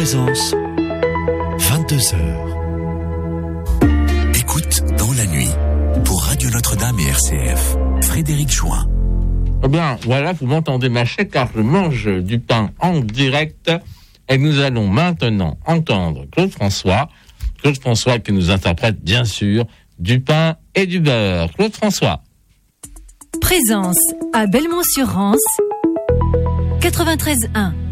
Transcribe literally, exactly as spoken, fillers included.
Présence, vingt-deux heures. Écoute dans la nuit, pour Radio Notre-Dame et R C F, Frédéric Join. Eh bien, voilà, vous m'entendez mâcher car je mange du pain en direct et nous allons maintenant entendre Claude François. Claude François qui nous interprète bien sûr du pain et du beurre. Claude François. Présence à Belmont-sur-Rance, quatre-vingt-treize un.